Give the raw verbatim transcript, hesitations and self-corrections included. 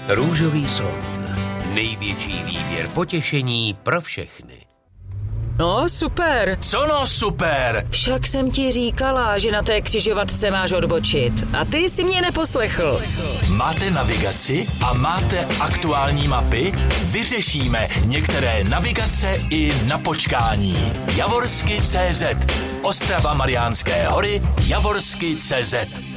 Růžový soud. Největší výběr potěšení pro všechny. No, super. Co no, super? Však jsem ti říkala, že na té křižovatce máš odbočit. A ty si mě neposlechl. Máte navigaci a máte aktuální mapy? Vyřešíme některé navigace i na počkání. Javorsky tečka cé zet. Ostrava Mariánské Hory, Javorsky tečka cé zet.